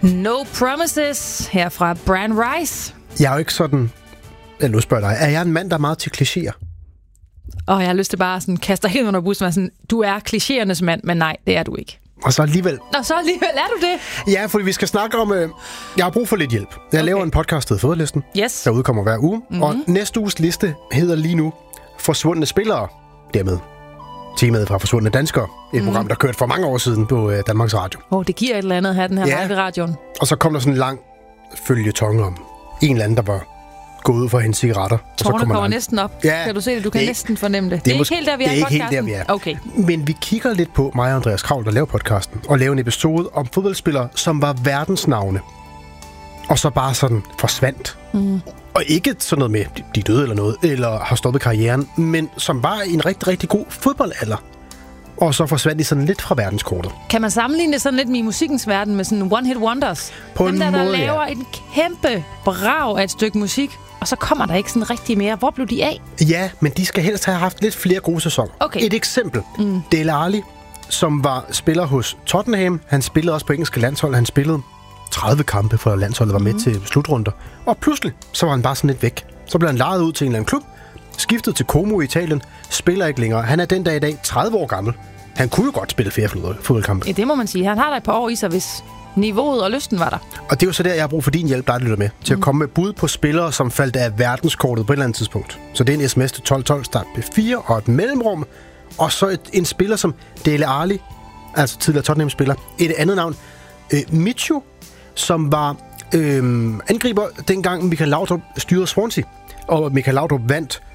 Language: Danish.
No Promises her fra Brian Rice. Jeg er jo ikke sådan... Nu spørger dig. Er jeg en mand, der er meget til klichéer? Og jeg har lyst til bare sådan kaste dig helt under bussen og sådan, du er klichéernes mand, men nej, det er du ikke. Og så alligevel... Og så alligevel er du det? Ja, fordi vi skal snakke om... Jeg har brug for lidt hjælp. Jeg laver en podcast, der hedder Fodboldlisten, der udkommer hver uge. Og næste uges liste hedder lige nu Forsvundne spillere. Dermed temaet fra Forsvundne danskere. Et program, der kørte for mange år siden på Danmarks Radio. Det giver et eller andet at have den her live i radioen. Og så kom der sådan en lang føljeton om en eller anden, der var gået ud for hendes cigaretter. Tårerne kommer næsten op. Ja, kan du se det? Du kan næsten fornemme det. Det er ikke helt der, vi er i podcasten? Det er ikke helt der, vi er. Okay. Men vi kigger lidt på mig og Andreas Kravl, der laver podcasten, og laver en episode om fodboldspillere, som var verdensnavne. Og så bare sådan forsvandt. Og ikke sådan noget med, de døde eller noget, eller har stoppet karrieren, men som var i en rigtig, rigtig god fodboldalder. Og så forsvandt de sådan lidt fra verdenskortet. Kan man sammenligne det sådan lidt med i musikkens verden, med sådan one-hit wonders? På dem en der måde, laver en kæmpe brag af et stykke musik, og så kommer der ikke sådan rigtig mere. Hvor blev de af? Ja, men de skal helst have haft lidt flere gode sæsoner. Okay. Et eksempel. Dele Alli, som var spiller hos Tottenham. Han spillede også på engelske landshold. Han spillede 30 kampe, for landsholdet var med til slutrunder. Og pludselig, så var han bare sådan lidt væk. Så blev han lejet ud til en eller anden klub, skiftet til Como i Italien, spiller ikke længere. Han er den dag i dag 30 år gammel. Han kunne jo godt spille flere fodboldkampe. Ja, det må man sige. Han har da et par år i sig, hvis niveauet og lysten var der. Og det er jo så der, jeg har brug for din hjælp, der lytter med, til at komme med bud på spillere, som faldt af verdenskortet på et eller andet tidspunkt. Så det er en sms til 1212 start P4 og et mellemrum. Og så en spiller som Dele Alli, altså tidligere Tottenham-spiller. Et andet navn, Michu, som var angriber dengang Michael Laudrup styrede Swansea. Og Michael Laudrup vandt